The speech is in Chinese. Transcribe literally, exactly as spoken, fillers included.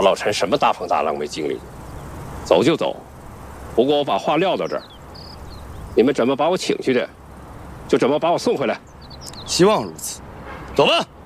我老陈什么大风大浪没经历过，走就走。不过我把话撂到这儿，你们怎么把我请去的，就怎么把我送回来。 希望如此。走吧。